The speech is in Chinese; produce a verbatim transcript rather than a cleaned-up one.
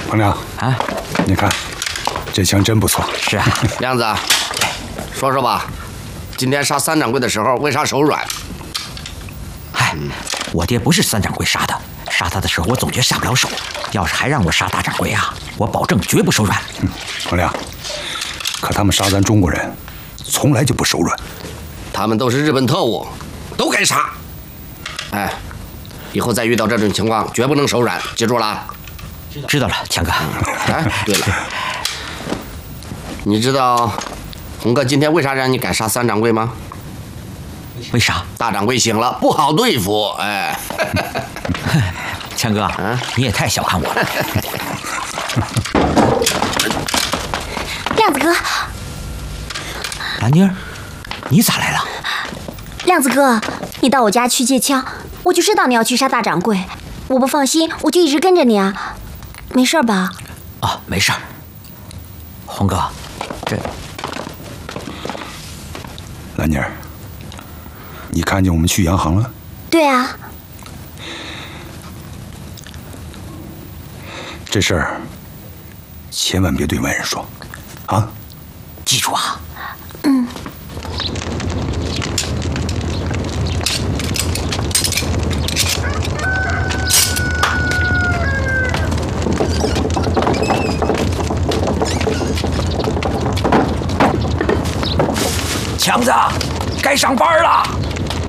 彭亮啊， 你看，这枪真不错。 是啊， 亮子，说说吧，今天杀三掌柜的时候为啥手软？ 嗨，我爹不是三掌柜杀的，杀他的时候我总觉下不了手。要是还让我杀大掌柜啊，我保证绝不手软。 嗯，彭亮，可他们杀咱中国人，从来就不手软。 他们都是日本特务，都该杀。哎，以后再遇到这种情况，绝不能手软，记住了。 知道了，强哥。 哎，对了，你知道红哥今天为啥让你改杀三掌柜吗？ 为啥？ 大掌柜醒了，不好对付。哎， 强哥，啊、你也太小看我了。 亮子哥， 兰妮儿，你咋来了？ 亮子哥，你到我家去借枪，我就知道你要去杀大掌柜，我不放心，我就一直跟着你啊。没事吧？ 哦，没事儿。红哥，这兰妮儿，你看见我们去洋行了？ 对啊。 这事儿千万别对外人说，啊！ 记住啊。 嗯。 强子，该上班了。